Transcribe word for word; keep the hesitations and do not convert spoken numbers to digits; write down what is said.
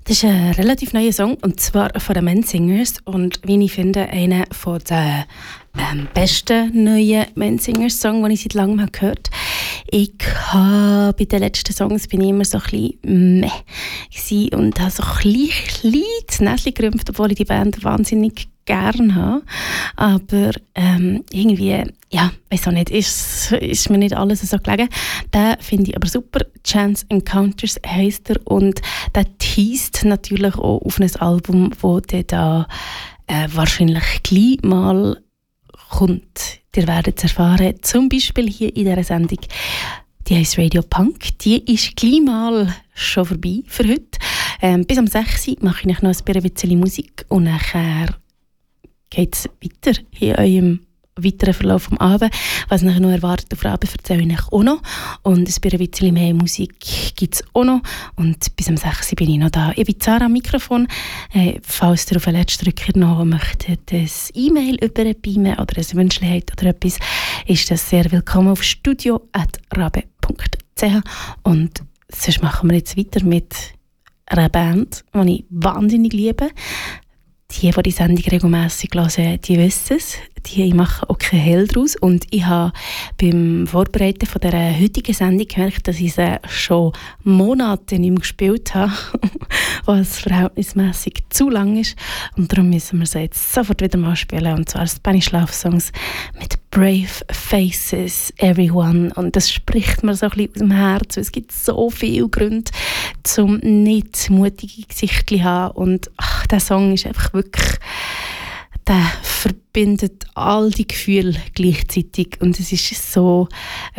Das ist ein relativ neuer Song, und zwar von den Mensingers. Und wie ich finde, einer von den ähm, besten neuen Mensingers-Songs, den ich seit langem habe gehört habe. Ich habe bei den letzten Songs bin ich immer so ein bisschen meh gewesen und habe so ein bisschen das Näschen gerümpft, obwohl ich die Band wahnsinnig gerne habe. Aber ähm, irgendwie, ja, weiß auch nicht, ist, ist mir nicht alles so gelegen. Den finde ich aber super. Chance Encounters heisst er, und der teast natürlich auch auf ein Album, das da äh, wahrscheinlich gleich mal kommt. Ihr werdet es erfahren, zum Beispiel hier in dieser Sendung. Die heisst Radio Punk. Die ist gleich mal schon vorbei für heute. Ähm, bis um sechs Uhr mache ich noch ein bisschen Musik und nachher geht es weiter in eurem weiteren Verlauf vom Abend. Was nachher noch erwartet auf Abend, erzähle ich euch auch noch. Und ein bisschen mehr Musik gibt es auch noch. Und bis um sechs Uhr bin ich noch da. Ich bin Sarah am Mikrofon. Äh, falls ihr auf den letzten Drücker noch möchtet, ein E-Mail überbeamen oder ein Wünschchen habt oder etwas, ist das sehr willkommen auf studio at rabe punkt c h. Und sonst machen wir jetzt weiter mit einer Band, die ich wahnsinnig liebe. Die, die die Sendung regelmässig hören, die wissen es. Die machen auch keinen Hehl daraus. Und ich habe beim Vorbereiten von dieser heutigen Sendung gemerkt, dass ich sie schon Monate nicht mehr gespielt habe, was verhältnismäßig zu lang ist. Und darum müssen wir sie jetzt sofort wieder mal spielen. Und zwar Spanish Love Songs mit Brave Faces, Everyone. Und das spricht mir so ein bisschen aus dem Herzen. Es gibt so viele Gründe, um nicht mutige Gesichter zu haben. Und ach, der Song ist einfach wirklich, der verbindet all die Gefühle gleichzeitig. Und es ist so